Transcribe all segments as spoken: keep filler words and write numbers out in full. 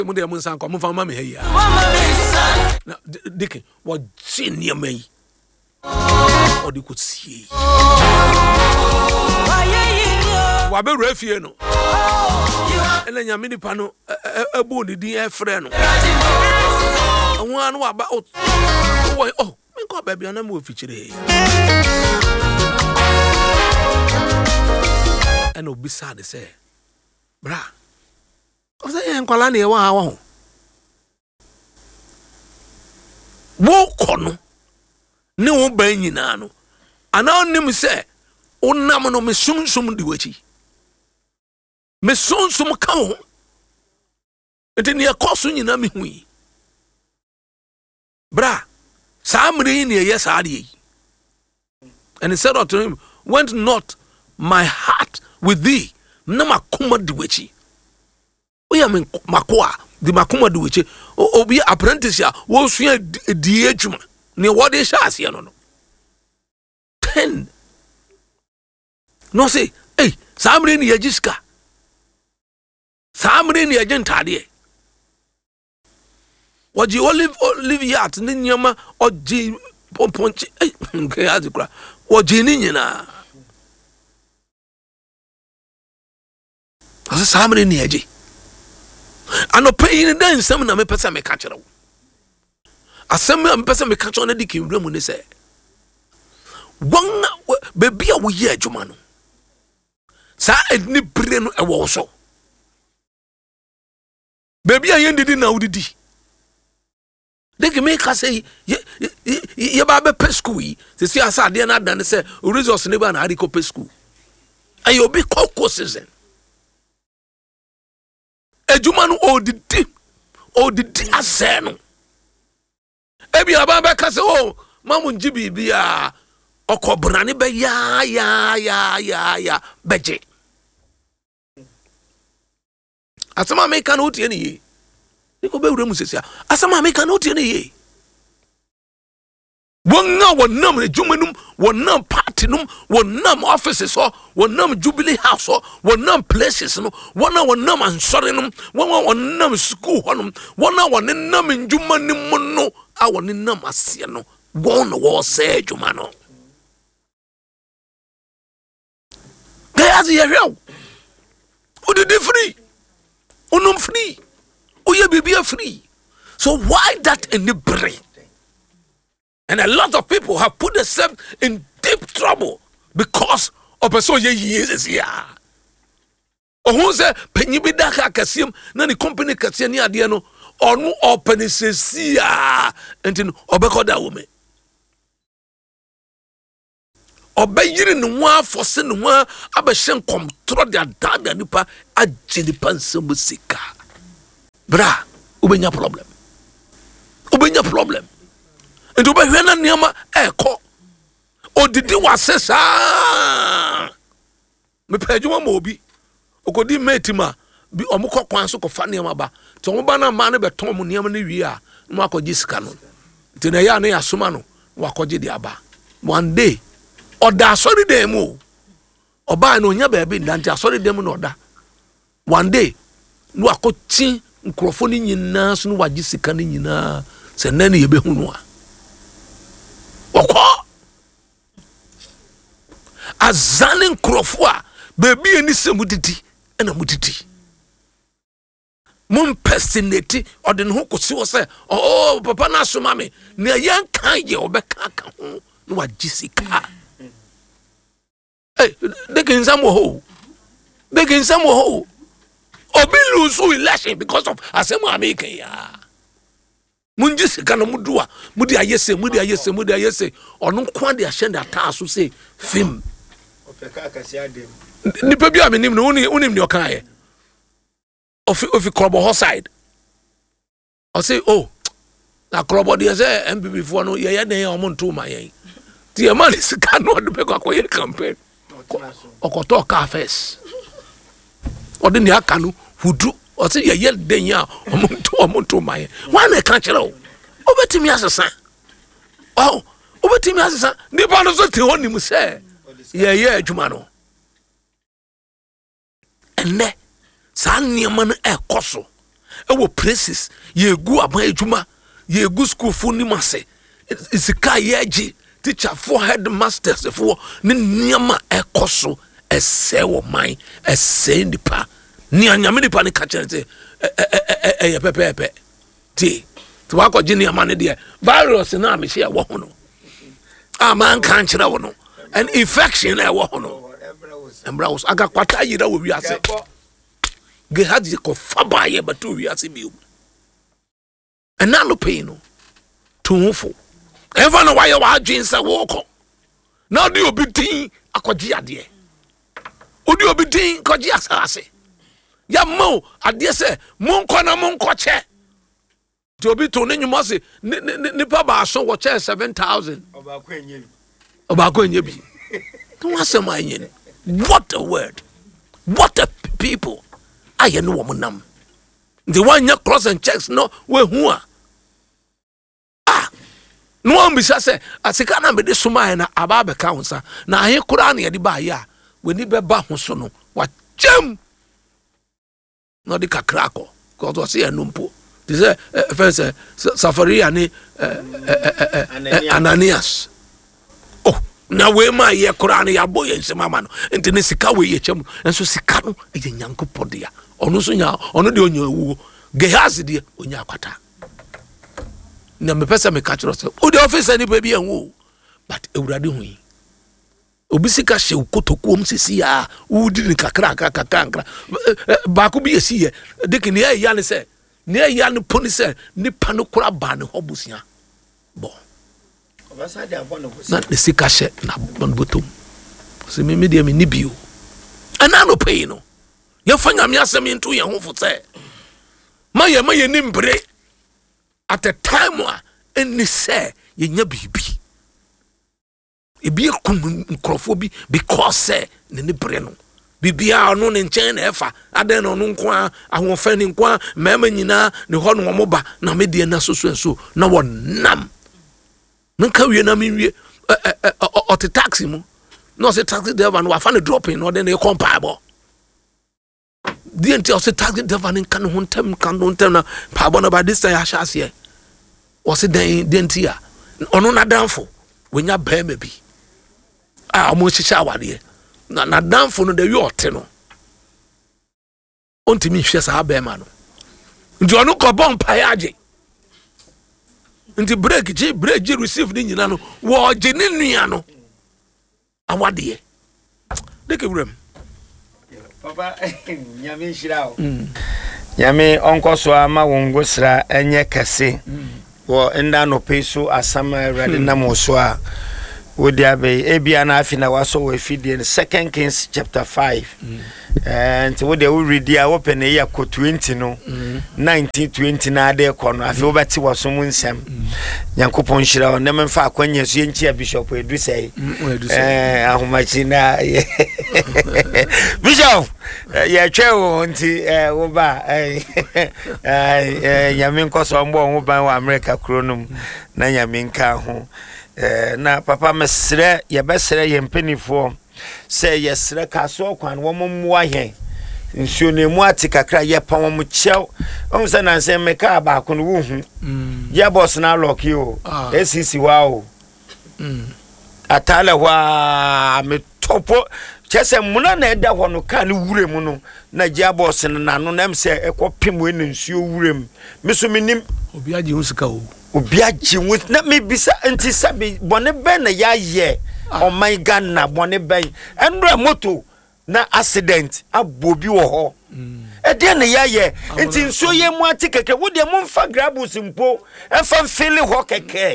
mo de mo nsan ko mo fa ma me ha ya na dike wo genie mai o di ko sie wa be refie no ela nya mini pa no ebu ni din e frɛ no won anu aba o oh me ko ba bia na mo fichire and obi sad say bra o say en kwala na e wa wa ho wo kono ne wo ban nyina no ana onim say onam no me sunsum di wachi me sunsum ka ho enti ne ekoso nyina me hui bra samri ni ye saadi and he said unto him, went not my heart with thee na makuma di wachi oya me makoa di makuma di wachi obi apprentice ya wo sua di adwuma ne wo de sha ase no no ten no say hey samri ni yajiska samri ni yajentade waji olive olive yat ni nyama oji pomponchi eh nke azikura waji ni nyina asa samre ni aji anope ni dan sam na me pesa me ka kire wo asam me pesa me ka kire na diki wura mu ne se won bebi a wo ye adwuma no sa edni bire no e wo so bebi a yendidi na udidi they can make us say, "You ba be pesku yi." They say, "Asa de na dan say, resource neighbor na adiko pesku." And you be koko season. Ejuma no odidi, odidi aseno. Ebi aba be ka say, "Oh, mamu njibi bia okobra ni be ya ya ya ya ya beje." Asama me kan otie ni yi. Niko be wure musesia asama me kan otie ne ye wonna wonnam ne dwumanum wonnam party num wonnam offices so wonnam jubilee house so wonnam places no wonna wonnam ansore num wonna wonnam school honum wonna wonnam dwumanim no a wonnam ase no wonna wo se dwuma no gazi ya hwew udidi free unum free Oye bibia free. So why that in the brain? And a lot of people have put themselves in deep trouble because of a so ye years here. Or who say penny be daka kasim na ni company kasia ni ade no or no open sesia enti obeko da woman. Obayiri no wa force no wa abehye control dia dada nipa agye nipa nsem sika. Bra, ubenya problem. Ubenya problem. And ube hwena niyama eko. Odidi wasesa. Me pejuma mobi. Okodi metima. Bi omuko kwanso kofa niyama ba. To omuba na mane beton mu niyama ni wi a. Mu akoji sika no. Nti na ya na ya soma no. Wakoji di aba. One day. Oda sorry dem mu. Oba no nya ba bi ndanti sorry dem no oda. One day. Nu akoti nkrofoni nyina so no wagi sika ni nyina se nani ye behunu a okọ azane nkrofo a bebi eni se mudidi ena mudidi mum personate ode ne ho kosi wo se oh papa na so mame ne yan kan ye obeka ka ho no wagi sika eh de kin sam wo ho de kin sam wo ho obi lose election because of asemu America ya munji sika no mudua mudi ayese mudi ayese mudi ayese onu kwa de ahye da ta so say film opeka akasi adem ni pa bia menim no uni unim ni okaye of of krobo hoside I say oh na krobo de say M P P fo no ye ye den o monto ma yen ti e man sika no de pe kwa koye campaign okoto ka first odi ni aka no hudu o se ye ye den ya omonto omonto maye wa na ka kire o obetimi asesa oh obetimi asesa ni ba no so te honi mu se ye ye adwuma no enne sa niam no ekoso e wo places ye gu aban adwuma ye gu school fu ni mase isika ye gi teacher for headmasters for ne niama ekoso ese wo man ese nipa ni anyame nipa ne ka kire e e pepepe ti to wa ko gi niama ne de virus na me hye wo ho no a man kan kire wo no an infection e wo ho no embrawos aga kwata yira wo wi ase Gehazi ko faba ye batu wi ase bi ena no pay no tunfo ever no why wa adwen se wo ko na di obi tin akogye ade odi obi tin kogye asase ya mo ade se mon ko na mon ko che di obi to ne nyuma se ni pa ba so wo che seven thousand oba ko enye bi oba ko enye bi to asema enye what a word what a people aye no wo nam the one ya cross and checks no we hu a ah no one be say asika na me de suma na aba be ka hunsa na ahe kura na ye de ba ya we ni be ba ho so no wa chem no de kakra ko ko to say enumpo they say first safari ani Ananias oh na we ma ye kura na ya boye nsema ma no enti ne sika we ye chem enso sika no e nyankopɔ dia ono so nya ono de onya wu Gehazi de onya akwata na me pesa me catch us o de office ni pa bi enwo but ewurade hu yi obi sika hye kotokuom sisi ya udi ni kakra kakra kakra ba ko bi esi ye de ke ne ya ne se ne ya ne poni se ni pa no kura ba ne hobusia bo obasa de abon no na ne sika hye na bon botom se me me de me ni bio ana no pay no ye fanya me asem into ye ho fote ma ye ma ye nimbre at a time wa any say ye nya bibi e bi kum nkrofo bi because say ne ne bre no bibia no ne nchen na efa aden no nko ahofa ni nko mema nyina ne ho no mo ba na me de na soso so na wonam nka wie na me wie o te taxi mu no se taxi driver no wa fa ne dropping no de ne compare the entire was taxi driver in kan hontem kan hontem na pa bona ba this time asha ase was den the entire ono na danfo we nya ba ma bi ah omo chicha awade na na danfo no de wi ote no ontimi hwe sa ba ma no ndi ono ko bon pa ya age ndi break ji break ji receive ni nyina no wo je ni nua no awade de ke wurem Papa, nyame shirao. Nyame onko so ama wongo sra enye kase. Wo enda no peso asama rade na mo so a wodi abe ebia na afi na waso we fidie Second Kings chapter five. And wodi we read ya open e ya ko twenty no nineteen twenty na ade ko no afi obati waso mu nsem. Yankopon shirao na memfa akwanya so yenchi bishop edu sei. Eh ahomachi na Bishop, ya chewo nti eh wo ba eh eh nyame nkoso mbo wo ban wa America kronum na nyame nka ho eh na papa mesre ye besre ye mpanifo se ye sre kaso kwan wo mo ahe nsuo ne mu ati kakra ye pa wo mo chew o se na se meka ba ko no wo hu ye boss na lock you A C C wa o atale wa me topo chese muna na eda ho no ka ne wurem no na gia boss na no nam se ekopem we ne nsuo wurem me so menim obi agi hu sika o obi agi hu na me bisa anti sabe bone ben na ya ye oh my god na bone ben enra moto na accident abobi wo ho e de na ya ye anti nsuo ye mu ati keke wo de mu mfa grabus mpo enfa mfili ho keke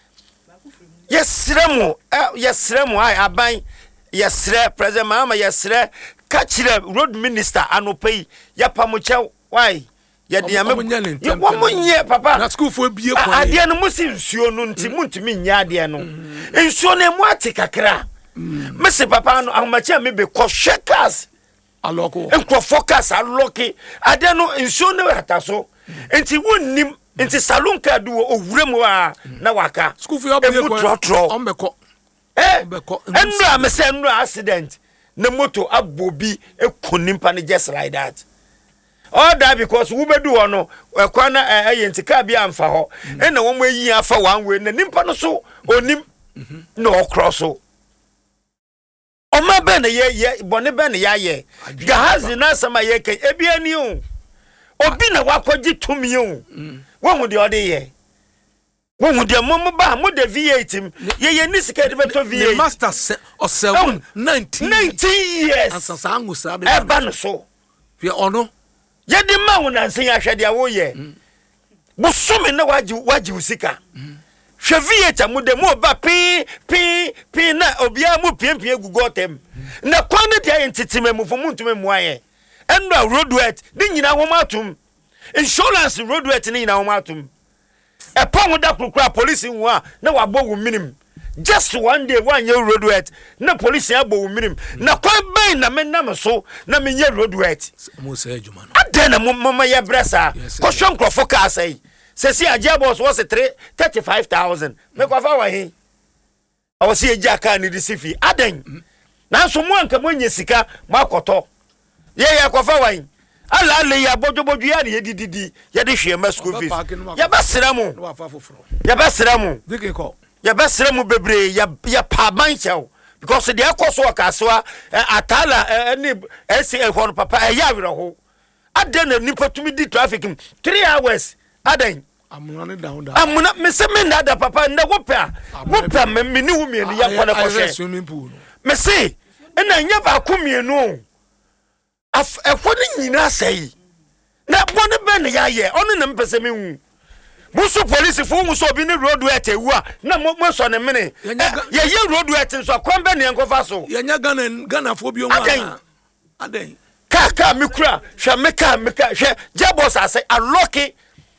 yesremu yesremu ai aban yesre president mama yesre kachire road minister anopai yapamuche why ye de ame wo monye papa na school fo bie kwan ade no musi nsuo no nti muntumi nya ade no nsuo no mu ati kakra mese papa no ahomache me be ko shakers aloko enko focus aloki ade no nsuo no ataso nti wonnim nti salon card wo owurem wa na waka school fo bie kwan ombeko eh enra me say enra accident na moto abobi ekonimpa ne just like that all that because we be do ono ekwa na ayentika bia amfa ho e na wo mayi afa one way na nimpa no so onim no cross so oma be na ye ye bone be na ya ye gahazi na sama ye ke ebia ni o obi na wakogi tumi o wo hu de ode ye wo hu de mo ba mo de V eight ye ye ni sika de beto V eight the master of seven nineteen years ansasa angusa be eba no so ye ono ye de ma wona nsen ya hwede a wo ye bo some na waji waji usika hwe V eight mo de mo ba pi pi pi na obia mo piempie gugotem na kwane de ayentitime mu fo mu ntume mu aye endo roadwet ni nyina ho matum insurance roadwet ni nyina ho matum e pon da krokra police hu a na wabo wo minim just one day one year roadwet na police abo wo minim na kwa ben na menam so na menye roadwet mo say adwuma no ade na mama ye bresa ko hwe nkrofo ka asai sesi agia boss was thirty-five thousand me kwa fa wa he awose egia ka ni disifi aden na so mo anka mo nye sika makoto ye ye kwa fa wa he ala ala ya bojoboju ya ne dididi ye de hwe ma school fees ya basira mu ya basira mu dike ko ya basira mu bebre ya ya pa banchaw because the akoso akasoa atala ni esi ehon papa e ya werho aden na nipa tumi di traffic three hours aden amuna down down amuna me se me na da papa nda wopa wopa me me ni wo mienu ya kwana ko hwe swimming pool me se na nya ba ko mienu af efo ni nyina sai na bone be ne ya ye onu na mpese me hu busu police fo mu so bi ni road wet ewu a na mo so ne mene ye ye road wet so kon be ne enkofa so ye nya gana gana fo bi o ma aden kaka me kura hwe me ka me ka hwe jabos ase aloki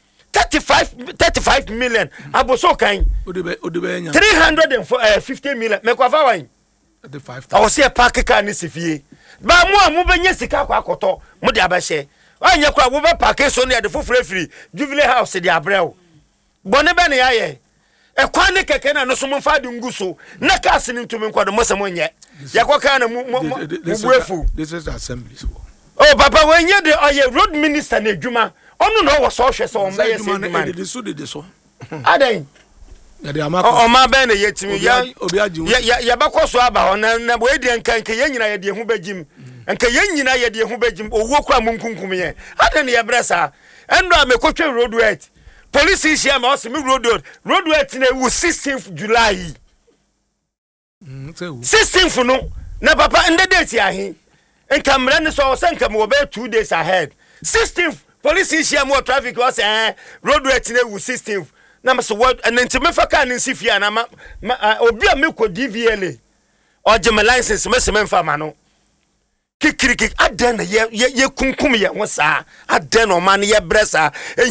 thirty-five million aboso kan odebe odebe nya three hundred fifty million me kwa fa wan thirty-five I was here park car ni sifie ba mu amu benye sika kwa akoto mu de abahye anya kwa wo ba park so ne de foforo free jubilee house de abrel bone be ne yaye e kwa ne keke na no so mfa de nguso na cars ni ntumi nkwado mosem onye yakoka na mu buefu this is assembly so oh papa wenye de oye road minister na adwuma onu no wo so hwe so on be yes man de so de so adan ya de amako o ma be na yetimi ya obi aji ya ya bakoso aba ho na na bo edi nkan ke yenyina ye de hu bajim nka yenyina ye de hu bajim owo kwa munkunkum ye adan ye bresa endo amekotwe road wet police is here ma me road road road wet na wu sixteenth July sixteenth no na papa ende date ahe nka mra ne so se nka mo be two days ahead sixteenth police is here more traffic was eh road wet na wu sixteenth na me so what and ntime fa ka ne sifia na ma obi a me ko D V L A o je me license me se me fa ma no kikiriki aden ye ye kunkum ye ho sa aden o ma ne ye bresa